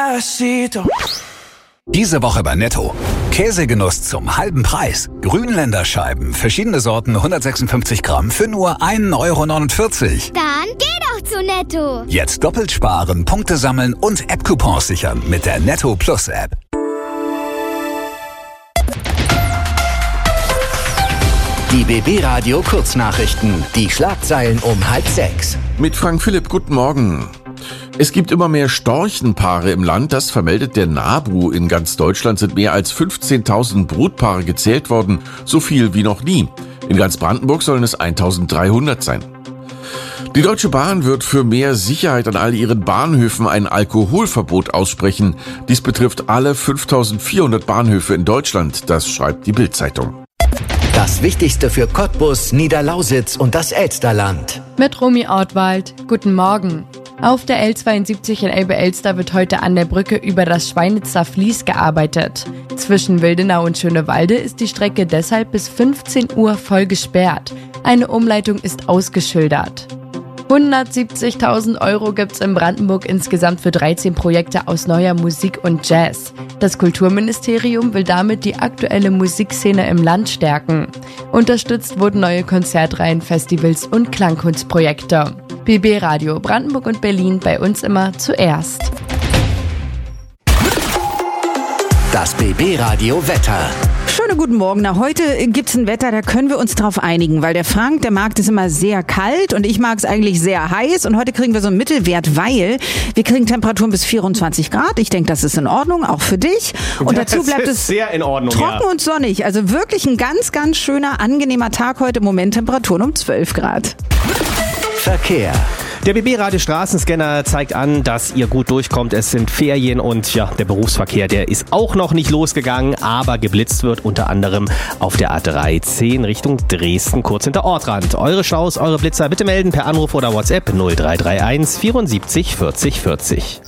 Despacito. Diese Woche bei Netto. Käsegenuss zum halben Preis. Grünländerscheiben, verschiedene Sorten, 156 Gramm für nur 1,49 €. Dann geh doch zu Netto. Jetzt doppelt sparen, Punkte sammeln und App-Coupons sichern mit der Netto Plus App. Die BB Radio Kurznachrichten. Die Schlagzeilen um 5:30. Mit Frank Philipp, guten Morgen. Es gibt immer mehr Storchenpaare im Land, das vermeldet der NABU. In ganz Deutschland sind mehr als 15.000 Brutpaare gezählt worden, so viel wie noch nie. In ganz Brandenburg sollen es 1.300 sein. Die Deutsche Bahn wird für mehr Sicherheit an all ihren Bahnhöfen ein Alkoholverbot aussprechen. Dies betrifft alle 5.400 Bahnhöfe in Deutschland, das schreibt die Bild-Zeitung. Das Wichtigste für Cottbus, Niederlausitz und das Elsterland. Mit Romy Ortwald. Guten Morgen. Auf der L72 in Elbe-Elster wird heute an der Brücke über das Schweinitzer Vlies gearbeitet. Zwischen Wildenau und Schönewalde ist die Strecke deshalb bis 15 Uhr voll gesperrt. Eine Umleitung ist ausgeschildert. 170.000 € gibt's in Brandenburg insgesamt für 13 Projekte aus neuer Musik und Jazz. Das Kulturministerium will damit die aktuelle Musikszene im Land stärken. Unterstützt wurden neue Konzertreihen, Festivals und Klangkunstprojekte. BB Radio Brandenburg und Berlin, bei uns immer zuerst. Das BB Radio Wetter. Schönen guten Morgen. Na, heute gibt's ein Wetter, da können wir uns drauf einigen, weil der Frank, der mag das immer sehr kalt und ich mag es eigentlich sehr heiß und heute kriegen wir so einen Mittelwert, weil wir kriegen Temperaturen bis 24 Grad. Ich denke, das ist in Ordnung, auch für dich. Und dazu bleibt es sehr in Ordnung, trocken und sonnig. Also wirklich ein ganz, ganz schöner, angenehmer Tag heute. Im Moment Temperaturen um 12 Grad. Verkehr. Der BB-Radio Straßenscanner zeigt an, dass ihr gut durchkommt. Es sind Ferien und ja, der Berufsverkehr, der ist auch noch nicht losgegangen, aber geblitzt wird unter anderem auf der A310 Richtung Dresden, kurz hinter Ortrand. Eure Staus, eure Blitzer bitte melden per Anruf oder WhatsApp 0331 74 40 40.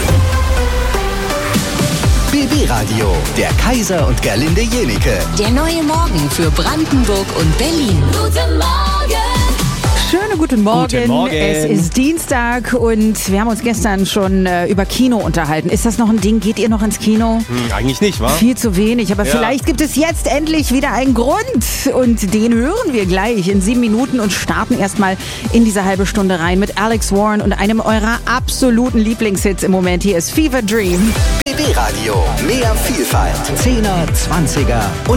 BB Radio, der Kaiser und Gerlinde Jenike. Der neue Morgen für Brandenburg und Berlin. Guten Morgen. Schönen guten Morgen. Guten Morgen. Es ist Dienstag und wir haben uns gestern schon über Kino unterhalten. Ist das noch ein Ding? Geht ihr noch ins Kino? Eigentlich nicht, wa? Viel zu wenig, aber vielleicht gibt es jetzt endlich wieder einen Grund. Und den hören wir gleich in 7 Minuten und starten erstmal in diese halbe Stunde rein mit Alex Warren und einem eurer absoluten Lieblingshits im Moment. Hier ist Fever Dream. BB Radio, mehr Vielfalt. 10er, 20er und